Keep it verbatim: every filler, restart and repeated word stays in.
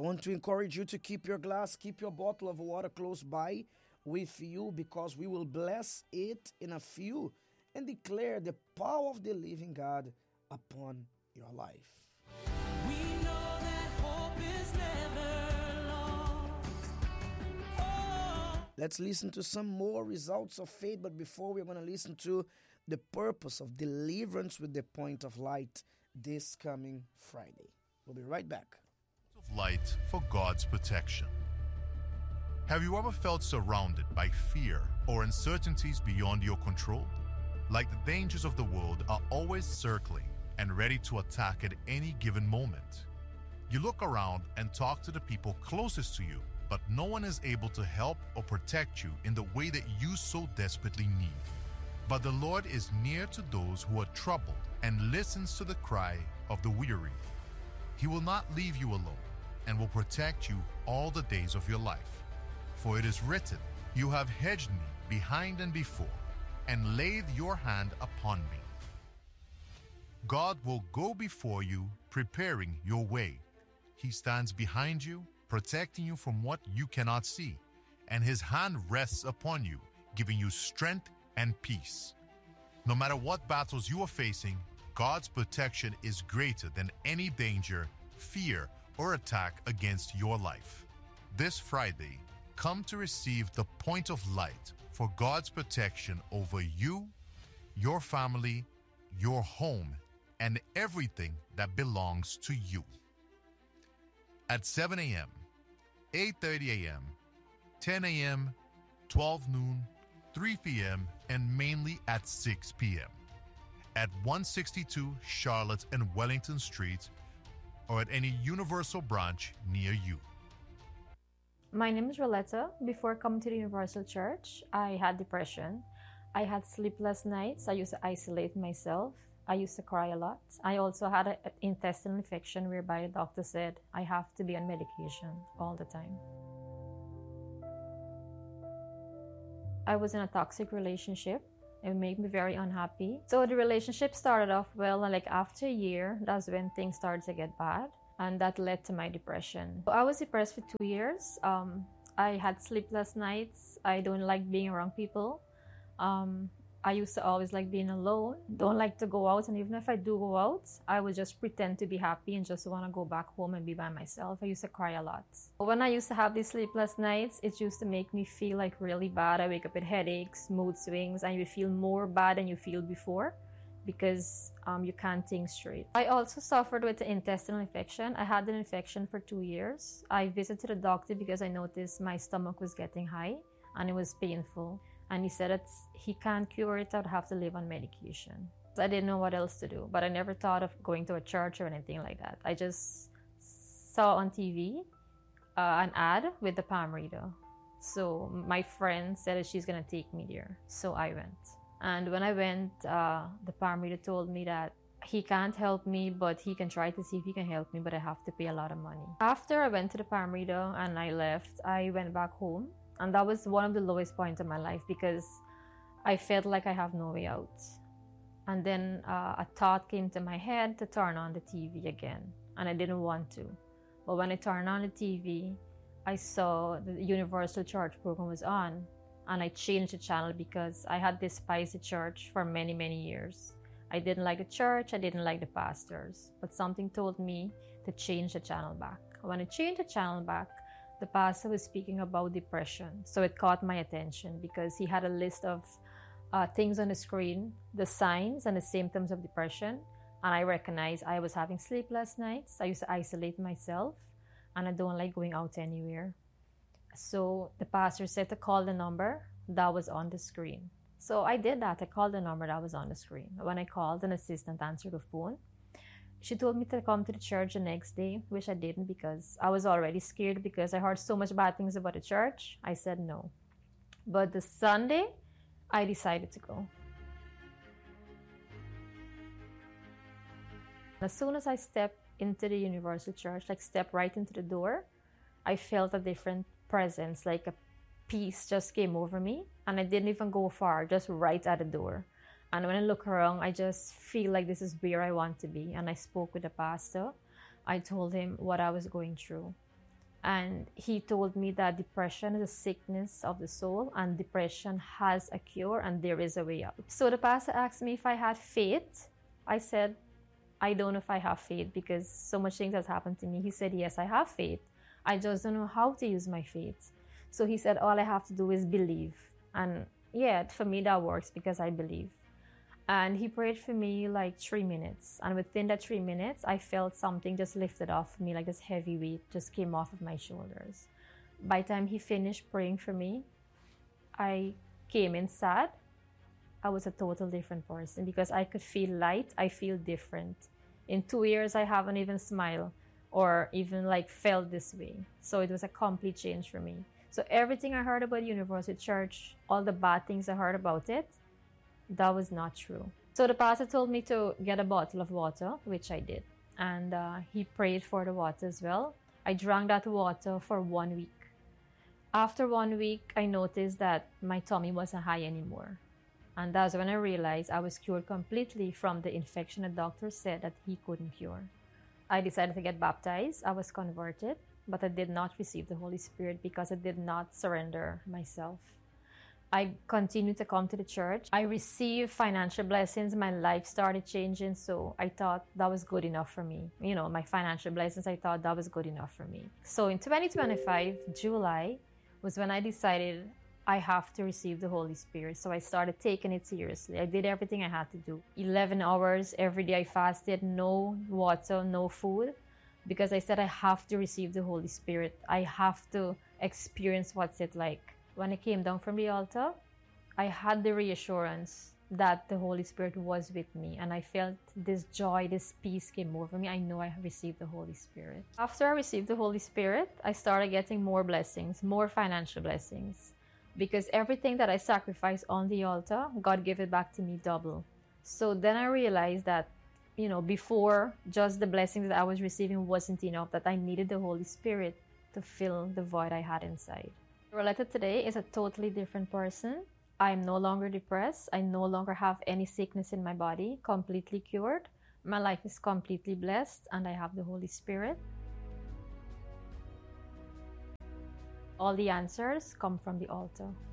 want to encourage you to keep your glass, keep your bottle of water close by with you, because we will bless it in a few and declare the power of the living God upon your life. We know that hope is never lost. Oh. Let's listen to some more results of faith, but before we're going to listen to the purpose of deliverance with the point of light this coming Friday. We'll be right back. Of light for God's protection. Have you ever felt surrounded by fear or uncertainties beyond your control? Like the dangers of the world are always circling and ready to attack at any given moment. You look around and talk to the people closest to you, but no one is able to help or protect you in the way that you so desperately need. But the Lord is near to those who are troubled and listens to the cry of the weary. He will not leave you alone and will protect you all the days of your life. For it is written, "You have hedged me behind and before, and laid your hand upon me." God will go before you, preparing your way. He stands behind you, protecting you from what you cannot see, and his hand rests upon you, giving you strength and peace. No matter what battles you are facing, God's protection is greater than any danger, fear, or attack against your life. This Friday, come to receive the point of light for God's protection over you, your family, your home, and everything that belongs to you. At seven a.m., eight thirty a.m., ten a.m., twelve noon, three p.m., and mainly at six p.m. at one sixty-two Charlotte and Wellington Streets, or at any Universal branch near you. My name is Roletta. Before coming to the Universal Church, I had depression. I had sleepless nights. I used to isolate myself. I used to cry a lot. I also had an intestinal infection whereby the doctor said I have to be on medication all the time. I was in a toxic relationship. It made me very unhappy. So the relationship started off well, and like after a year, that's when things started to get bad, and that led to my depression. I was depressed for two years. Um, I had sleepless nights. I don't like being around people. Um, I used to always like being alone. Don't like to go out, and even if I do go out, I would just pretend to be happy and just want to go back home and be by myself. I used to cry a lot. When I used to have these sleepless nights, it used to make me feel like really bad. I wake up with headaches, mood swings, and you feel more bad than you feel before because um, you can't think straight. I also suffered with an intestinal infection. I had an infection for two years. I visited a doctor because I noticed my stomach was getting high and it was painful. And he said that he can't cure it, I'd have to live on medication. So I didn't know what else to do, but I never thought of going to a church or anything like that. I just saw on T V uh, an ad with the palm reader. So my friend said that she's gonna take me there. So I went. And when I went, uh, the palm reader told me that he can't help me, but he can try to see if he can help me, but I have to pay a lot of money. After I went to the palm reader and I left, I went back home. And that was one of the lowest points of my life because I felt like I have no way out. And then uh, a thought came to my head to turn on the T V again. And I didn't want to. But when I turned on the T V, I saw the Universal Church program was on. And I changed the channel because I had despised the church for many, many years. I didn't like the church, I didn't like the pastors. But something told me to change the channel back. When I changed the channel back, the pastor was speaking about depression. So it caught my attention because he had a list of uh, things on the screen, the signs and the symptoms of depression. And I recognized I was having sleepless nights. I used to isolate myself and I don't like going out anywhere. So the pastor said to call the number that was on the screen. So I did that. I called the number that was on the screen. When I called, an assistant answered the phone. She told me to come to the church the next day, which I didn't because I was already scared because I heard so much bad things about the church. I said no. But the Sunday, I decided to go. As soon as I stepped into the Universal Church, like stepped right into the door, I felt a different presence, like a peace just came over me. And I didn't even go far, just right at the door. And when I look around, I just feel like this is where I want to be. And I spoke with the pastor. I told him what I was going through. And he told me that depression is a sickness of the soul, and depression has a cure, and there is a way out. So the pastor asked me if I had faith. I said, I don't know if I have faith because so much things has happened to me. He said, yes, I have faith. I just don't know how to use my faith. So he said, all I have to do is believe. And yeah, for me that works because I believe. And he prayed for me like three minutes. And within that three minutes, I felt something just lifted off me, like this heavy weight just came off of my shoulders. By the time he finished praying for me, I came in sad. I was a total different person because I could feel light. I feel different. In two years, I haven't even smiled or even like felt this way. So it was a complete change for me. So everything I heard about University Church, all the bad things I heard about it, that was not true. So the pastor told me to get a bottle of water, which I did. And uh, he prayed for the water as well. I drank that water for one week. After one week, I noticed that my tummy wasn't high anymore. And that's when I realized I was cured completely from the infection the doctor said that he couldn't cure. I decided to get baptized. I was converted, but I did not receive the Holy Spirit because I did not surrender myself. I continued to come to the church. I received financial blessings. My life started changing, so I thought that was good enough for me. You know, my financial blessings, I thought that was good enough for me. So in twenty twenty-five, July, was when I decided I have to receive the Holy Spirit. So I started taking it seriously. I did everything I had to do. eleven hours every day I fasted, no water, no food, because I said I have to receive the Holy Spirit. I have to experience what's it like. When I came down from the altar, I had the reassurance that the Holy Spirit was with me, and I felt this joy, this peace came over me. I know I have received the Holy Spirit. After I received the Holy Spirit, I started getting more blessings, more financial blessings, because everything that I sacrificed on the altar, God gave it back to me double. So then I realized that, you know, before just the blessings that I was receiving wasn't enough, that I needed the Holy Spirit to fill the void I had inside. Roletta today is a totally different person. I'm no longer depressed. I no longer have any sickness in my body, completely cured. My life is completely blessed, and I have the Holy Spirit. All the answers come from the altar.